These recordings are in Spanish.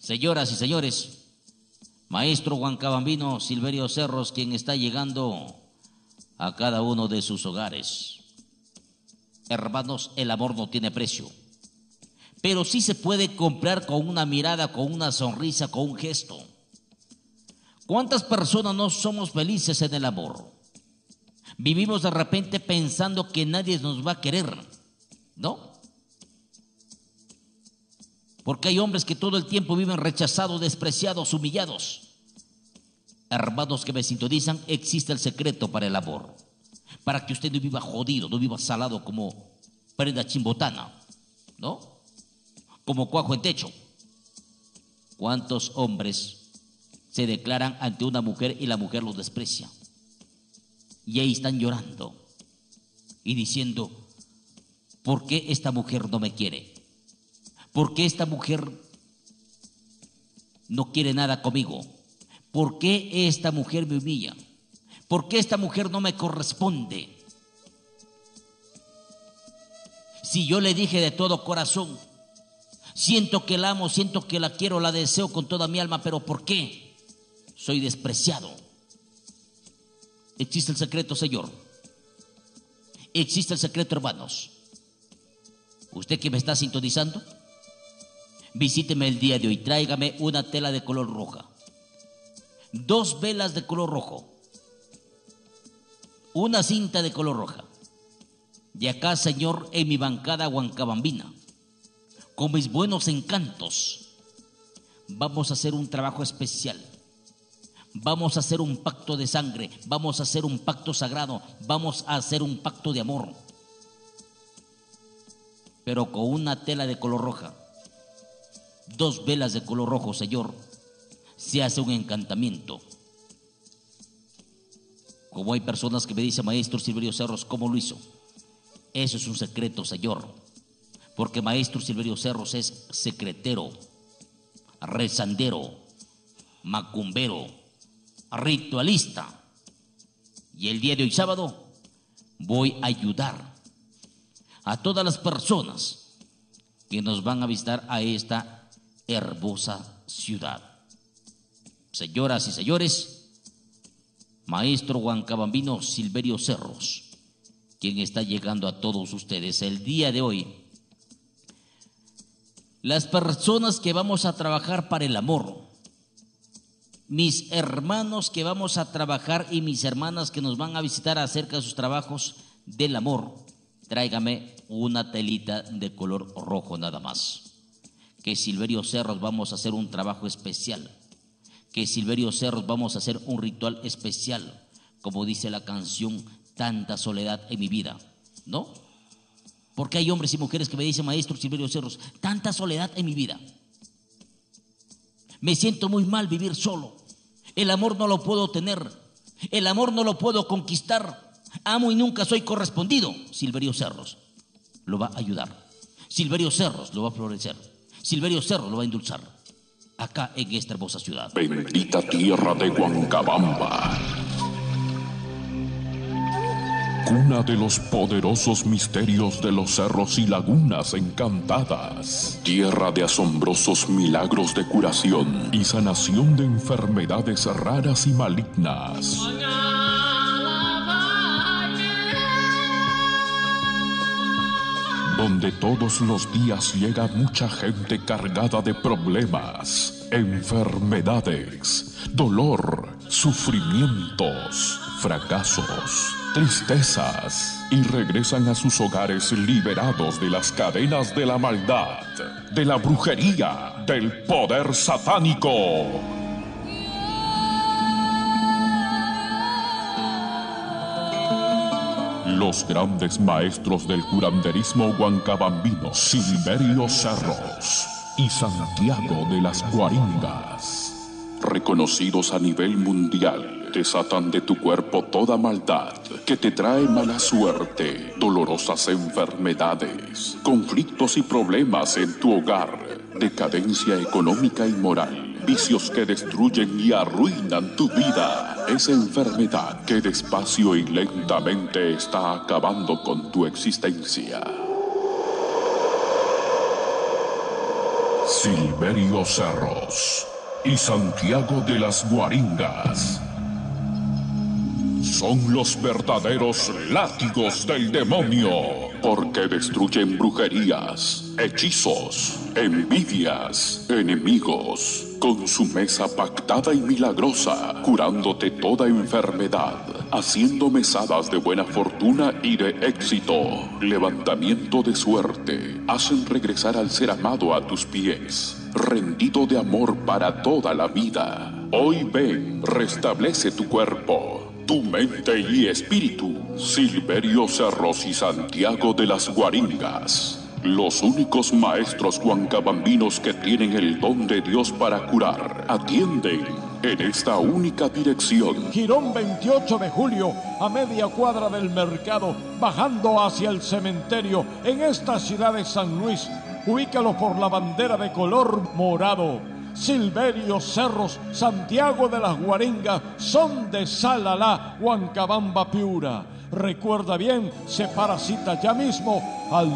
Señoras y señores, maestro Huancabambino Silverio Cerros, quien está llegando a cada uno de sus hogares. Hermanos, el amor no tiene precio, pero sí se puede comprar con una mirada, con una sonrisa, con un gesto. ¿Cuántas personas no somos felices en el amor? Vivimos de repente pensando que nadie nos va a querer, ¿no? Porque hay hombres que todo el tiempo viven rechazados, despreciados, humillados. Hermanos que me sintonizan, existe el secreto para el amor. Para que usted no viva jodido, no viva salado como prenda chimbotana, ¿no? Como cuajo en techo. ¿Cuántos hombres se declaran ante una mujer y la mujer los desprecia? Y ahí están llorando y diciendo, ¿por qué esta mujer no me quiere? ¿Por qué esta mujer no quiere nada conmigo? ¿Por qué esta mujer me humilla? ¿Por qué esta mujer no me corresponde? Si yo le dije de todo corazón, siento que la amo, siento que la quiero, la deseo con toda mi alma, pero ¿por qué soy despreciado? Existe el secreto, Señor. Existe el secreto, hermanos. Usted que me está sintonizando, visíteme el día de hoy, tráigame una tela de color roja, 2 velas de color rojo, una cinta de color roja. Y acá, Señor, en mi bancada huancabambina, con mis buenos encantos, vamos a hacer un trabajo especial. Vamos a hacer un pacto de sangre, vamos a hacer un pacto sagrado, vamos a hacer un pacto de amor. Pero con una tela de color roja, 2 velas de color rojo, Señor, se hace un encantamiento. Como hay personas que me dicen, maestro Silverio Cerros, ¿cómo lo hizo? Eso es un secreto, Señor, porque maestro Silverio Cerros es secretero, rezandero, macumbero, ritualista. Y el día de hoy, sábado, voy a ayudar a todas las personas que nos van a visitar a esta hermosa ciudad. Señoras y señores, maestro Huancabambino Silverio Cerros, quien está llegando a todos ustedes el día de hoy. Las personas que vamos a trabajar para el amor, mis hermanos que vamos a trabajar y mis hermanas que nos van a visitar acerca de sus trabajos del amor, tráigame una telita de color rojo nada más. Que Silverio Cerros vamos a hacer un trabajo especial. Que Silverio Cerros vamos a hacer un ritual especial. Como dice la canción, tanta soledad en mi vida, ¿no? Porque hay hombres y mujeres que me dicen, maestro Silverio Cerros, tanta soledad en mi vida. Me siento muy mal vivir solo. El amor no lo puedo tener. El amor no lo puedo conquistar. Amo y nunca soy correspondido. Silverio Cerros lo va a ayudar. Silverio Cerros lo va a florecer. Silverio Cerros lo va a endulzar. Acá en esta hermosa ciudad. Bendita tierra de Huancabamba, cuna de los poderosos misterios de los cerros y lagunas encantadas, tierra de asombrosos milagros de curación y sanación de enfermedades raras y malignas. Donde todos los días llega mucha gente cargada de problemas, enfermedades, dolor, sufrimientos, fracasos, tristezas, y regresan a sus hogares liberados de las cadenas de la maldad, de la brujería, del poder satánico. Los grandes maestros del curanderismo huancabambino, Silverio Cerros y Santiago de las Guaringas, reconocidos a nivel mundial, desatan de tu cuerpo toda maldad que te trae mala suerte, dolorosas enfermedades, conflictos y problemas en tu hogar, decadencia económica y moral, vicios que destruyen y arruinan tu vida, esa enfermedad que despacio y lentamente está acabando con tu existencia. Silverio Cerros y Santiago de las Guaringas son los verdaderos látigos del demonio, porque destruyen brujerías, hechizos, envidias, enemigos, con su mesa pactada y milagrosa, curándote toda enfermedad, haciendo mesadas de buena fortuna y de éxito, levantamiento de suerte, hacen regresar al ser amado a tus pies, rendido de amor para toda la vida. Hoy ven, restablece tu cuerpo, tu mente y espíritu. Silverio Cerros y Santiago de las Guaringas, los únicos maestros huancabambinos que tienen el don de Dios para curar, atienden en esta única dirección. Girón 28 de julio, a media cuadra del mercado, bajando hacia el cementerio, en esta ciudad de San Luis. Ubícalo por la bandera de color morado. Silverio Cerros, Santiago de las Guaringas, son de Salalá, Huancabamba, Piura. Recuerda bien, separa cita ya mismo al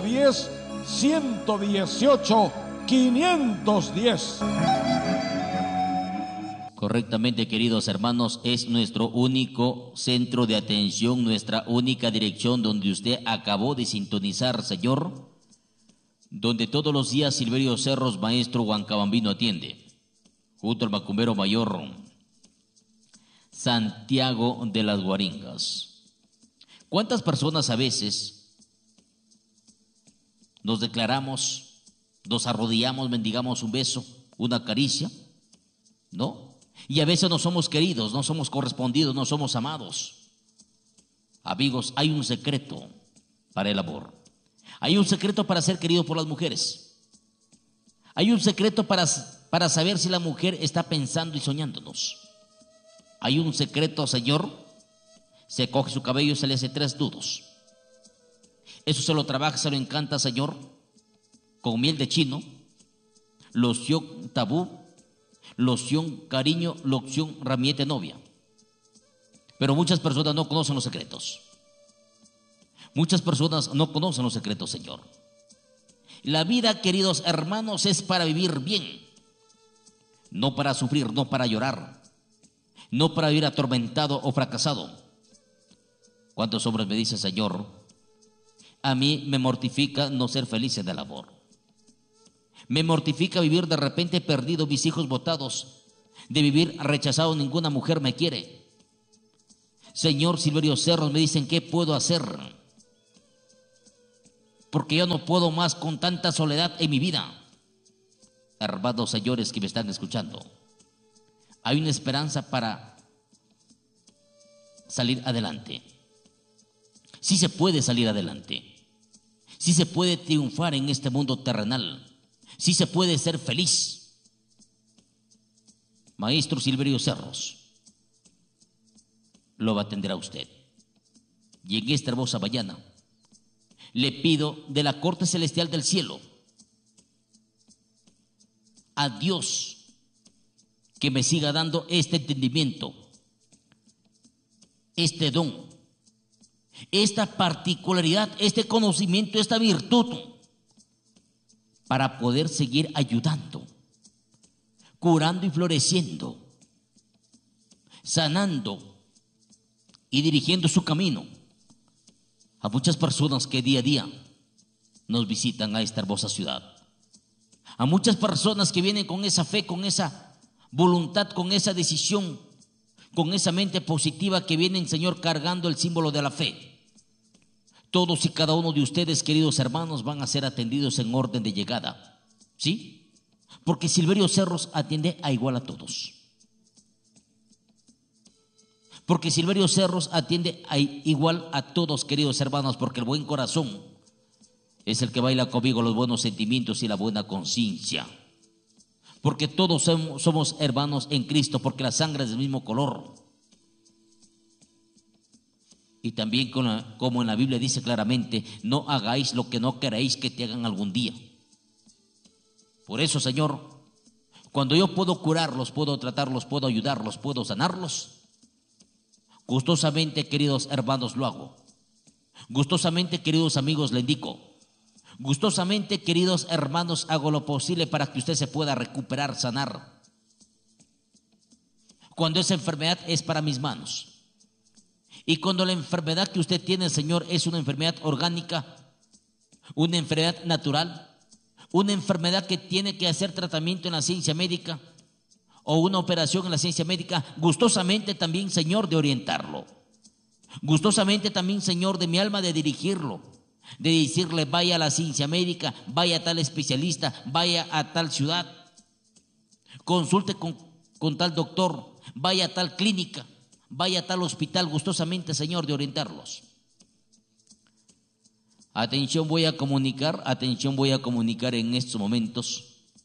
910-118-510. Correctamente, queridos hermanos, es nuestro único centro de atención, nuestra única dirección donde usted acabó de sintonizar, Señor, donde todos los días Silverio Cerros, maestro huancabambino, atiende, junto al macumbero mayor Santiago de las Guaringas. ¿Cuántas personas a veces nos declaramos, nos arrodillamos, mendigamos un beso, una caricia, ¿no? Y a veces no somos queridos, no somos correspondidos, no somos amados. Amigos, hay un secreto para el amor. Hay un secreto para ser querido por las mujeres. Hay un secreto para saber si la mujer está pensando y soñándonos. Hay un secreto, Señor. Se coge su cabello y se le hace 3 nudos. Eso se lo trabaja, se lo encanta, Señor, con miel de chino, loción tabú, loción cariño, loción ramiete novia. Pero muchas personas no conocen los secretos. Muchas personas no conocen los secretos, Señor. La vida, queridos hermanos, es para vivir bien, no para sufrir, no para llorar, no para vivir atormentado o fracasado. ¿Cuántos hombres me dicen, Señor, a mí me mortifica no ser feliz en el amor? Me mortifica vivir de repente perdido, mis hijos botados, de vivir rechazado, ninguna mujer me quiere. Señor Silverio Cerros, me dicen, ¿qué puedo hacer? Porque yo no puedo más con tanta soledad en mi vida. Hermanos, señores que me están escuchando, hay una esperanza para salir adelante. Sí se puede salir adelante. Sí se puede triunfar en este mundo terrenal. Sí se puede ser feliz. Maestro Silverio Cerros lo va a atender a usted. Y en esta hermosa mañana le pido de la corte celestial del cielo a Dios que me siga dando este entendimiento, este don, esta particularidad, este conocimiento, esta virtud, para poder seguir ayudando, curando y floreciendo, sanando y dirigiendo su camino a muchas personas que día a día nos visitan a esta hermosa ciudad. A muchas personas que vienen con esa fe, con esa voluntad, con esa decisión, con esa mente positiva, que vienen, Señor, cargando el símbolo de la fe. Todos y cada uno de ustedes, queridos hermanos, van a ser atendidos en orden de llegada, ¿sí? Porque Silverio Cerros atiende a igual a todos. Porque Silverio Cerros atiende igual a todos, queridos hermanos, porque el buen corazón es el que baila conmigo los buenos sentimientos y la buena conciencia. Porque todos somos hermanos en Cristo, porque la sangre es del mismo color. Y también como en la Biblia dice claramente, no hagáis lo que no queréis que te hagan algún día. Por eso, Señor, cuando yo puedo curarlos, puedo tratarlos, puedo ayudarlos, puedo sanarlos, gustosamente, queridos hermanos, lo hago. Gustosamente, queridos amigos, le indico. Gustosamente, queridos hermanos, hago lo posible para que usted se pueda recuperar, sanar. Cuando esa enfermedad es para mis manos. Y cuando la enfermedad que usted tiene, Señor, es una enfermedad orgánica, una enfermedad natural, una enfermedad que tiene que hacer tratamiento en la ciencia médica o una operación en la ciencia médica, gustosamente también, Señor, de orientarlo. Gustosamente también, Señor, de mi alma de dirigirlo, de decirle vaya a la ciencia médica, vaya a tal especialista, vaya a tal ciudad, consulte con tal doctor, vaya a tal clínica, vaya a tal hospital, gustosamente, Señor, de orientarlos. Atención, voy a comunicar en estos momentos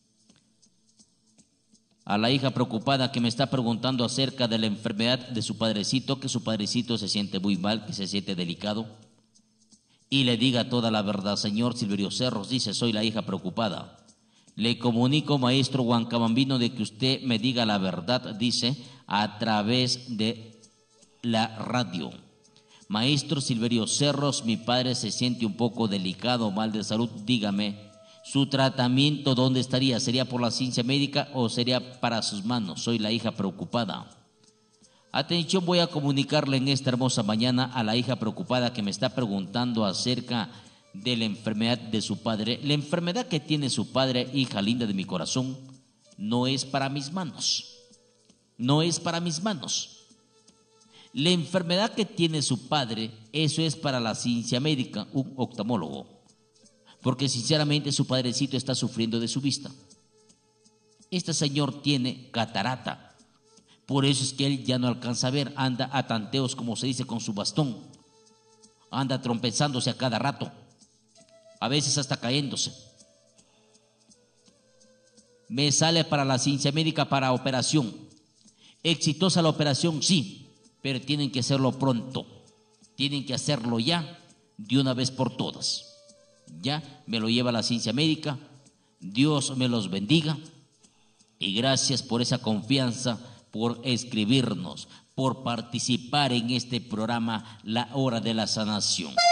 a la hija preocupada que me está preguntando acerca de la enfermedad de su padrecito, que su padrecito se siente muy mal, que se siente delicado, y le diga toda la verdad. Señor Silverio Cerros, dice, soy la hija preocupada. Le comunico, maestro Huancabambino, de que usted me diga la verdad, dice, a través de la radio. Maestro Silverio Cerros, mi padre se siente un poco delicado, mal de salud, dígame, ¿su tratamiento dónde estaría? ¿Sería por la ciencia médica o sería para sus manos? Soy la hija preocupada. Atención, voy a comunicarle en esta hermosa mañana a la hija preocupada que me está preguntando acerca de la enfermedad de su padre. La enfermedad que tiene su padre, hija linda de mi corazón, no es para mis manos. No es para mis manos. La enfermedad que tiene su padre, eso es para la ciencia médica, un oftalmólogo. Porque sinceramente su padrecito está sufriendo de su vista. Este señor tiene catarata. Por eso es que él ya no alcanza a ver, anda a tanteos, como se dice, con su bastón. Anda trompezándose a cada rato. A veces hasta cayéndose. Me sale para la ciencia médica para operación. Exitosa la operación, sí, pero tienen que hacerlo pronto. Tienen que hacerlo ya, de una vez por todas. Ya me lo lleva la ciencia médica. Dios me los bendiga y gracias por esa confianza, por escribirnos, por participar en este programa La Hora de la Sanación.